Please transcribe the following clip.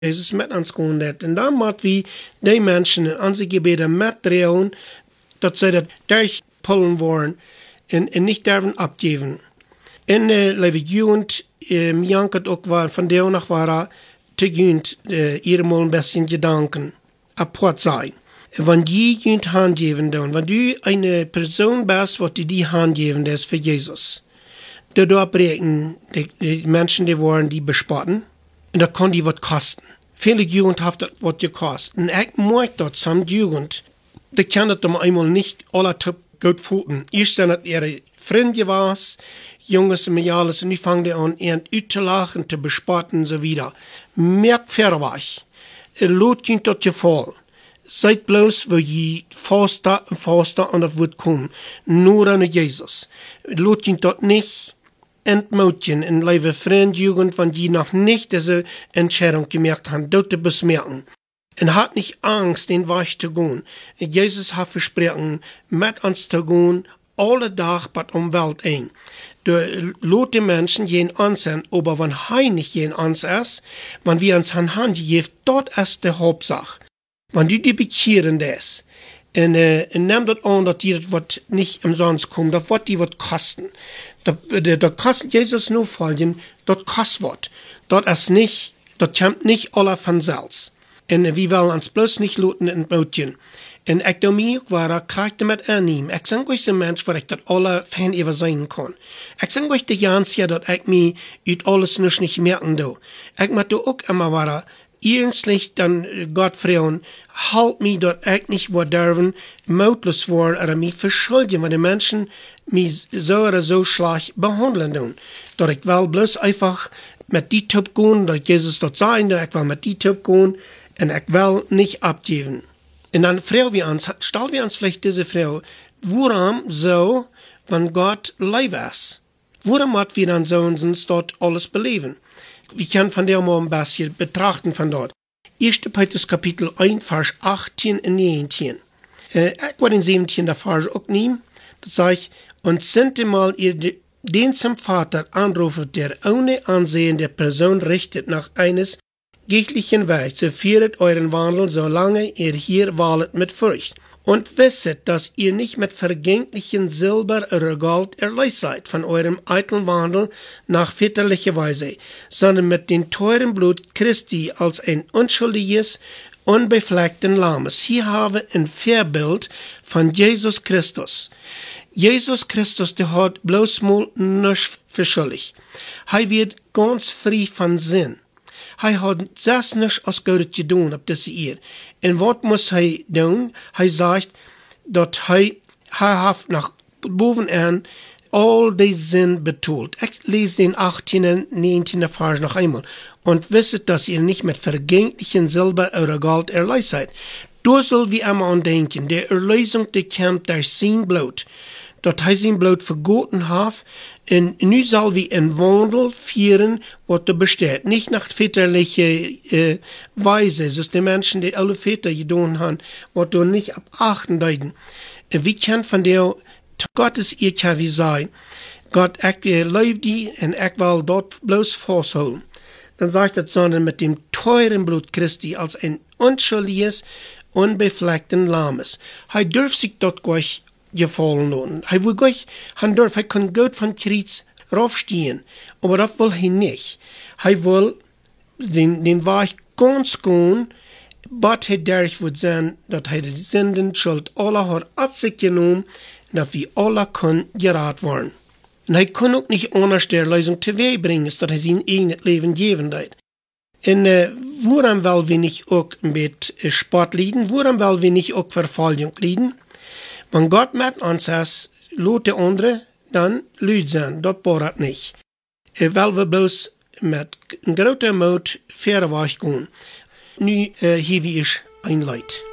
Jesus met ons kon dat. En dan moet we die mensen in onze gebeden metdrehen, dat zij dat durchpullen worden en niet durven afgeven. En lieve jugend, jankt ook waar van de nog waren te jugend iedermaal een beetje gedanken, apart zijn. Wanneer je jugend handgeven doen, wanneer je een persoon bent wat die handgeven is voor Jezus. Daardoor breken de mensen die worden die bespotten. En dat kan die wat kosten. Viele Jugend heeft dat wat gekost. En ik merk dat some Jugend, die kan dat dan eenmaal niet alle te goed voelen. Eerst zijn het ihre vrienden was, jongens en meisjes, en nu fangen die aan, en uit te lachen, te bespotten en zo wieder. Merk verweg. Laat je tot je vol. Zijt bloos, waar je vaster en vaster aan het woord komt. Nur aan Jezus. Laat je tot niet entmoetigen en lieve vriend, Jugend, want je nog niet deze Entscheidung gemerkt hat, dat te besmerken. En hat nicht Angst, den Weg zu gehen. Jesus hat versprochen, mit uns zu gehen, alle Tag bei der Welt ein. De lot de mensen geen ons zijn, aber wenn hij niet geen ons is, wenn wir uns aan hand geeft, dat is de hoofdzaak. Wenn du die bekeren is, en neem dat aan dat die wat niet umsonst komt, dat wat die wat kosten. Dat kost Jesus nur volgen, dat kost wat. Dat is niet, dat komt niet alle vanzelfs. En we willen ons bloos niet laten entmoetigen. En ik doe mij ook waar, krijg je met aannemen. Ik zeg euch een mens waar ik dat alle fan even zijn kan. Ik zeg euch de jansje dat ik mij uit alles nog niet merken doe. Ik moet ook immer waar, ernstlich dan Gott vragen, halt mij dat ik niet wat durven, moedloos worden, of mij verschuldigen, want de mensen mij zo oder zo slecht behandelen doen. Dat ik wel bloos einfach met die typ gaan, dat Jezus dat zei, dat ik wil met die typ gaan, en ik wil niet abgeven. En dan stellen wir uns vielleicht diese Frage, waarom zo, wenn Gott lief is? Waarom moeten we dan zo uns dort alles beleven? Wir können von der mal ein bisschen betrachten von dort. 1. Petrus Kapitel 1, Vers 18 und 19. Ich werde den 17. Vers auch nehmen. Das sagt, und sintemal ihr den zum Vater anruft, der ohne Ansehen der Person richtet nach eines geistlichen Weg, so führet euren Wandel, solange ihr hier walet mit Furcht. Und wisset, dass ihr nicht mit vergänglichen Silber oder Gold erlöst seid von eurem eitlen Wandel nach väterlicher Weise, sondern mit dem teuren Blut Christi als ein unschuldiges, unbefleckten Lammes. Hier habe ein Vorbild von Jesus Christus. Jesus Christus, der hat bloß mal nichts verschuldigt. Er wird ganz frei von Sinn. Hij had zelfs niks als Gott gedaan op deze eer. En wat moest hij doen? Hij zegt dat hij heeft nach bovenaan al die zin betoeld. Ik lees den 18. en 19. Vers noch einmal. Und wisset, dass ihr nicht mit vergänglichen Silber oder Gold erlöst seid. Da soll wir einmal an denken, der Erlösung, die kommt durch sein Blut. Dat hij zijn bloed vergoten heeft. En nu zal we een wandel vieren wat er besteht. Niet nach väterliche Weise, dus de mensen die alle Väter gedaan hebben, wat er niet op achten deuten. Wie kan van der Gottes eer wie zijn. Gott, ik leef die en ik wil dat bloos vasthouden. Dan zegt het sondern mit dem teuren Blut Christi als ein unschuldiges, unbefleckten Lammes. Hij durft sich dort gleich gefallen lassen. Hij kann gut von Kreuz raufstehen, aber das will er nicht. Er will den Weg ganz gehen, but er dadurch wird sein, dass er die Sünden Schuld aller hat auf sich genommen, dass wir alle können gerat werden. Und er kann auch nicht anders der Lösung teweegbringen, dass er sein eigenes Leben geben wird. Und woran will wir nicht auch mit Sport leiden? Woran will wir nicht auch Verfolgung leiden? Wenn Gott mit uns ist, laat de andere dan luid zijn. Dat borat niet. Weil we bloos met een grote moed verder weg gaan. Nu hier wie is een leid.